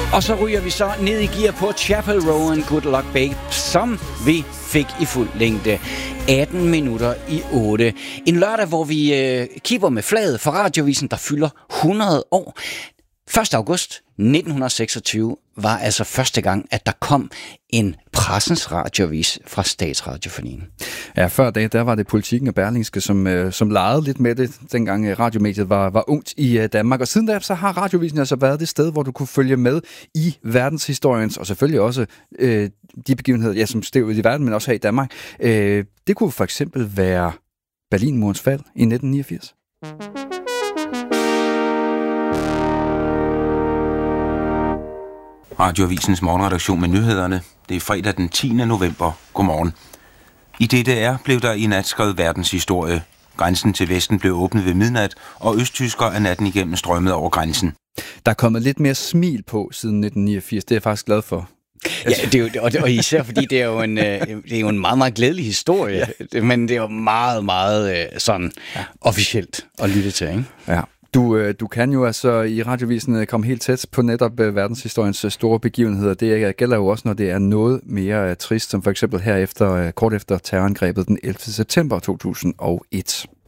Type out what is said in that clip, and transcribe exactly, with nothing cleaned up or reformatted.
Og så ryger vi så ned i gear på Chapel Row and Good Luck Babe, som vi fik i fuld længde. atten minutter i otte. En lørdag, hvor vi øh, kipper med flaget for Radiovisen, der fylder hundrede år. første august nitten seksogtyve var altså første gang, at der kom en pressens radioavis fra Statsradiofonien. Ja, før det, der var det Politikken og Berlingske, som, øh, som legede lidt med det, dengang radiomediet var, var ungt i øh, Danmark. Og siden da, så har Radiovisen altså været det sted, hvor du kunne følge med i verdenshistoriens, og selvfølgelig også øh, de begivenheder, ja, som stod i verden, men også her i Danmark. Øh, det kunne for eksempel være Berlinmurens fald i nitten niogfirs. Radioavisens morgenredaktion med nyhederne. Det er fredag den tiende november. Godmorgen. I D D R blev der i nat skrevet verdenshistorie. Grænsen til Vesten blev åbnet ved midnat, og østtyskere er natten igennem strømmet over grænsen. Der er kommet lidt mere smil på siden nitten niogfirs. Det er jeg faktisk glad for. Ja, det er jo, og, og især fordi det er jo en, det er jo en meget, meget glædelig historie, ja. Men det er jo meget, meget sådan ja. officielt at lytte til, ikke? Ja. Du, du kan jo altså i Radiovisen komme helt tæt på netop verdenshistoriens store begivenheder. Det gælder jo også, når det er noget mere trist, som for eksempel her efter, kort efter terrorangrebet den ellevte september to tusind og et.